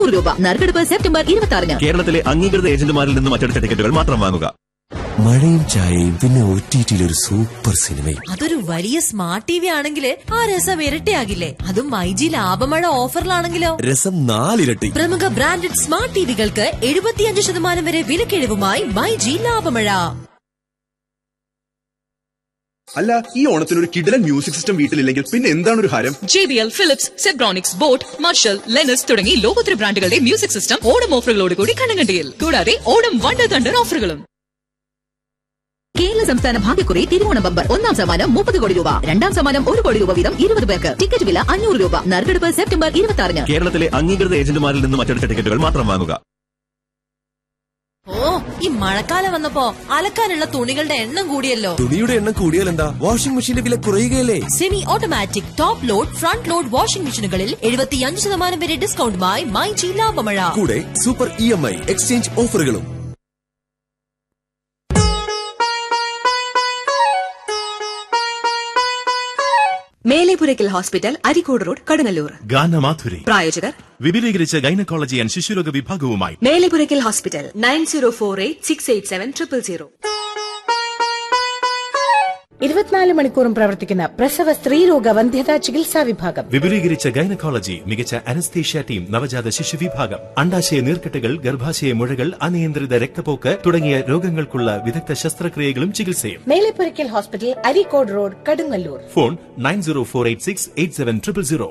രൂപ. നറുക്കെടുപ്പ് സെപ്റ്റംബർ 26. കേരളത്തിലെ അംഗീകൃത ഏജന്റുമാരിൽ നിന്നും അച്ചടിച്ച ടിക്കറ്റുകൾ മാത്രം വാങ്ങുക. മഴയും ചായയും പിന്നെ OTT ഒരു സൂപ്പർ സിനിമയും. അതൊരു വലിയ സ്മാർട്ട് TV ആണെങ്കിൽ ആ രസം ഇരട്ടിയാകില്ലേ? അതും മൈജി ലാഭമഴ ഓഫറിലാണെങ്കിലോ രസം 4 ഇരട്ടി. പ്രമുഖ ബ്രാൻഡഡ് സ്മാർട്ട് ടിവികൾക്ക് 75% വരെ വിലക്കിഴിവുമായി മൈജി ലാഭമഴ. അല്ല, ഈ ഓണത്തിന് ഒരു കിടിലൻ മ്യൂസിക് സിസ്റ്റം വീട്ടിലില്ലെങ്കിൽ പിന്നെ എന്താണ് ഒരു ഹരം? JBL, Philips, Zebronics, boat, marshal, ലെനസ് തുടങ്ങി ലോകോത്തര ബ്രാൻഡുകളുടെ മ്യൂസിക് സിസ്റ്റം ഓണം ഓഫറുകളോട് കൂടി കണ്ണങ്കണ്ടിയിൽ. കൂടാതെ ഓണം വണ്ടർ തണ്ടർ ഓഫറുകളും. കേരള സംസ്ഥാന ഭാഗ്യക്കുറി തിരുവോണം ബമ്പർ. 1ാം സമ്മാനം 30 കോടി രൂപ, 2ാം സമ്മാനം 1 കോടി രൂപ വീതം 20 പേർക്ക്. ടിക്കറ്റ് വില 500 രൂപ. നറുക്കെടുപ്പ് സെപ്റ്റംബർ 26. കേരളത്തിലെ അംഗീകൃത ഏജന്റുമാരിൽ നിന്നും അച്ചടിച്ച ടിക്കറ്റുകൾ മാത്രം വാങ്ങുക. ഓ, ഈ മഴക്കാലം വന്നപ്പോ അലക്കാനുള്ള തുണികളുടെ എണ്ണം കൂടിയല്ലോ. തുണിയുടെ എണ്ണം കൂടിയാൽ എന്താ? വാഷിംഗ് മെഷീന്റെ വില കുറയുകയല്ലേ? Semi automatic top load front load washing മെഷീനുകളിൽ 75% വരെ ഡിസ്കൗണ്ടുമായി മൈജി ലാഭമഴ. കൂടെ സൂപ്പർ EMI എക്സ്ചേഞ്ച് ഓഫറുകളും. Melepurakkal hospital, Areekode road, Kadungallur. ഗാനമാധുരി പ്രായോജകർ വിപുലീകരിച്ച ഗൈനക്കോളജി ആൻഡ് ശിശുരോഗ വിഭാഗവുമായി മേലെപുരയ്ക്കൽ ഹോസ്പിറ്റൽ. 9048687000. 24 മണിക്കൂറും പ്രവർത്തിക്കുന്ന പ്രസവ സ്ത്രീരോഗ വന്ധ്യതാ ചികിത്സാ വിഭാഗം. വിപുലീകരിച്ച ഗൈനക്കോളജി, മികച്ച അനസ്തേഷ്യ ടീം, നവജാത ശിശു വിഭാഗം, അണ്ഡാശയ നീർക്കെട്ടുകൾ, ഗർഭാശയ മുഴകൾ, അനിയന്ത്രിത രക്തപോക്ക് തുടങ്ങിയ രോഗങ്ങൾക്കുള്ള വിദഗ്ധ ശസ്ത്രക്രിയകളും ചികിത്സയും. Melepurakkal hospital, Areekode road, Kadungallur. Phone 9048687000.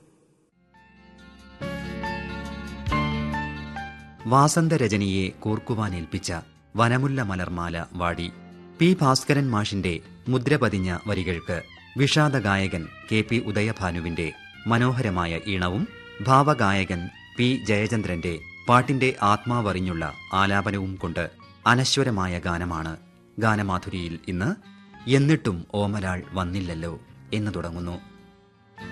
വാസന്തരജനിയെ കൂർക്കുവാനേൽപ്പിച്ച വനമുല്ല മലർമാല വാടി. പി ഭാസ്കരൻ മാഷിന്റെ മുദ്ര പതിഞ്ഞ വരികൾക്ക് വിഷാദഗായകൻ KP ഉദയഭാനുവിന്റെ മനോഹരമായ ഈണവും ഭാവഗായകൻ P ജയചന്ദ്രന്റെ പാട്ടിന്റെ ആത്മാവറിഞ്ഞുള്ള ആലാപനവും കൊണ്ട് അനശ്വരമായ ഗാനമാണ് ഗാനമാധുരിയിൽ ഇന്ന്. എന്നിട്ടും ഓമലാൾ വന്നില്ലല്ലോ എന്ന് തുടങ്ങുന്നു.